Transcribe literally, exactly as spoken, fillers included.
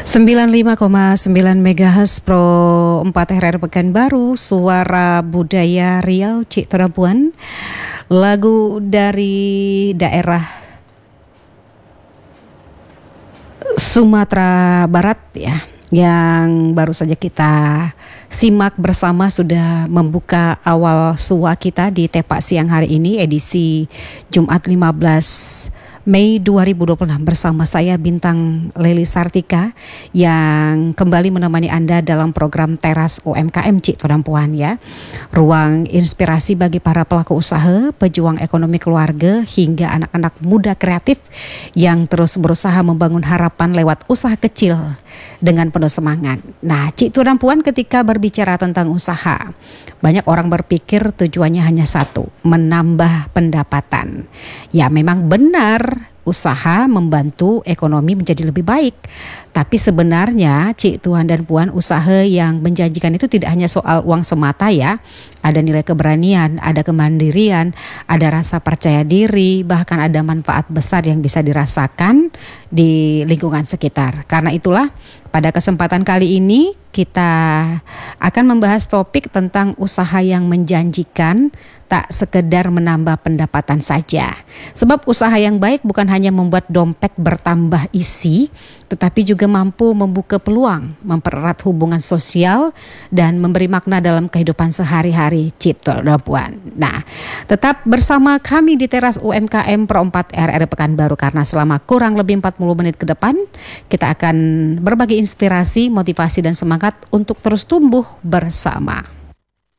sembilan puluh lima koma sembilan megahertz Pro empat R R Pekanbaru, Suara Budaya Riau, Cik Terapuan. Lagu dari daerah Sumatera Barat ya, yang baru saja kita simak bersama, sudah membuka awal sua kita di Tepak Siang hari ini, edisi Jumat lima belas Mei dua ribu dua puluh enam, bersama saya Bintang Leli Sartika yang kembali menemani Anda dalam program Teras U M K M Cik Todampuan ya. Ruang inspirasi bagi para pelaku usaha, pejuang ekonomi keluarga hingga anak-anak muda kreatif yang terus berusaha membangun harapan lewat usaha kecil dengan penuh semangat. Nah, Cik Todampuan, ketika berbicara tentang usaha, banyak orang berpikir tujuannya hanya satu, menambah pendapatan. Ya, memang benar, usaha membantu ekonomi menjadi lebih baik. Tapi sebenarnya Cik Tuan dan Puan, usaha yang menjanjikan itu tidak hanya soal uang semata ya. Ada nilai keberanian, ada kemandirian, ada rasa percaya diri, bahkan ada manfaat besar yang bisa dirasakan di lingkungan sekitar. Karena itulah pada kesempatan kali ini kita akan membahas topik tentang usaha yang menjanjikan, tak sekedar menambah pendapatan saja. Sebab usaha yang baik bukan hanya membuat dompet bertambah isi, tetapi juga mampu membuka peluang, mempererat hubungan sosial, dan memberi makna dalam kehidupan sehari-hari Cik Todampuan. Nah, tetap bersama kami di Teras U M K M Pro empat R R Pekanbaru, karena selama kurang lebih empat puluh menit ke depan kita akan berbagi inspirasi, motivasi, dan semangat untuk terus tumbuh bersama.